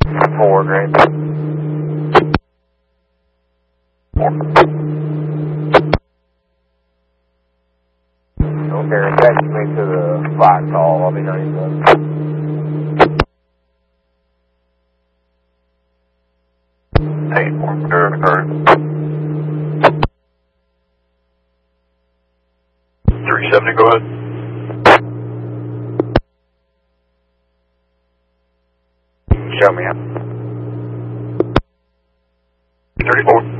4, great. 4. Okay, attach me to the Foxhall. I'll be 97. Hey, 4, current. 370, go ahead. Show me up. 34.